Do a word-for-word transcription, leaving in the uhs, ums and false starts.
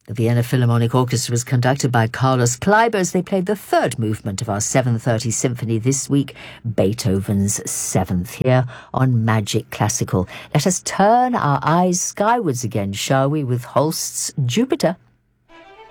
The Vienna Philharmonic Orchestra was conducted by Carlos Kleiber as they played the third movement of our seven thirty symphony this week, Beethoven's Seventh, here on Magic Classical. Let us turn our eyes skywards again, shall we, with Holst's Jupiter.